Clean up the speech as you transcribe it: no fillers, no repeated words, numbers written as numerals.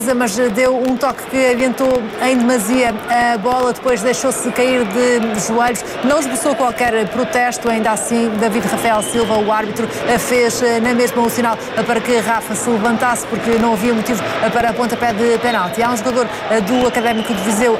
mas deu um toque que adiantou em demasia a bola, depois deixou-se cair de joelhos, não esboçou qualquer protesto, ainda assim David Rafael Silva, o árbitro, fez na mesma o sinal para que Rafa se levantasse, porque não havia motivo para pontapé de penalti. Há um jogador do Académico de Viseu